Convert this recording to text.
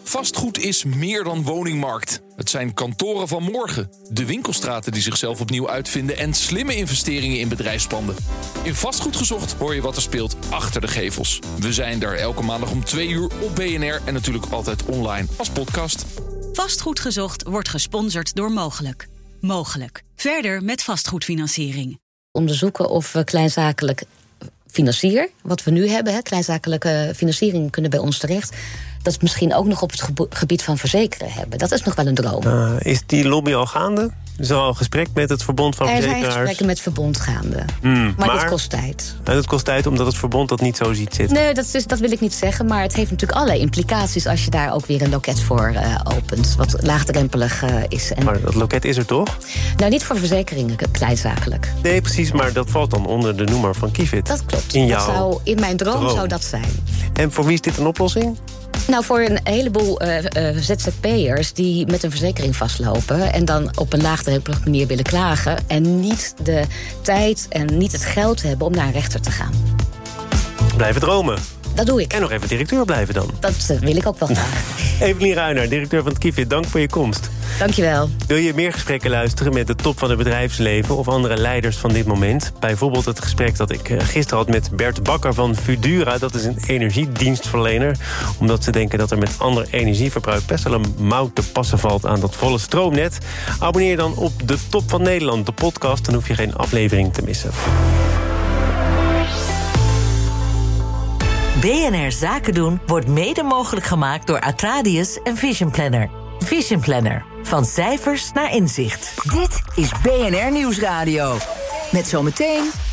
Vastgoed is meer dan woningmarkt. Het zijn kantoren van morgen, de winkelstraten die zichzelf opnieuw uitvinden en slimme investeringen in bedrijfspanden. In Vastgoed Gezocht hoor je wat er speelt achter de gevels. We zijn er elke maandag om 2 uur op BNR en natuurlijk altijd online als podcast. Vastgoed Gezocht wordt gesponsord door Mogelijk. Mogelijk. Verder met vastgoedfinanciering. Onderzoeken of we kleinzakelijk financier, wat we nu hebben, kleinzakelijke financiering kunnen bij ons terecht, dat we misschien ook nog op het gebied van verzekeren hebben. Dat is nog wel een droom. Is die lobby al gaande? Is er al gesprek met het Verbond van Verzekeraars? Er zijn gesprekken met het Verbond gaande. Maar dat kost tijd. En dat kost tijd omdat het Verbond dat niet zo ziet zitten? Nee, dat wil ik niet zeggen. Maar het heeft natuurlijk allerlei implicaties als je daar ook weer een loket voor opent. Wat laagdrempelig is. Maar dat loket is er toch? Nou, niet voor verzekeringen, kleinzakelijk. Nee, precies, maar dat valt dan onder de noemer van Kifid. Dat klopt. In mijn droom zou dat zijn. En voor wie is dit een oplossing? Nou, voor een heleboel ZZP'ers die met een verzekering vastlopen en dan op een laagdrempelige manier willen klagen en niet de tijd en niet het geld hebben om naar een rechter te gaan. Blijven dromen. Dat doe ik. En nog even directeur blijven dan. Dat wil ik ook wel graag. Evelien Ruiner, directeur van het Kifid, dank voor je komst. Dankjewel. Wil je meer gesprekken luisteren met de top van het bedrijfsleven of andere leiders van dit moment? Bijvoorbeeld het gesprek dat ik gisteren had met Bert Bakker van Fudura. Dat is een energiedienstverlener. Omdat ze denken dat er met ander energieverbruik best wel een mouw te passen valt aan dat volle stroomnet. Abonneer je dan op de Top van Nederland, de podcast. Dan hoef je geen aflevering te missen. BNR Zaken doen wordt mede mogelijk gemaakt door Atradius en Vision Planner. Vision Planner. Van cijfers naar inzicht. Dit is BNR Nieuwsradio. Met zometeen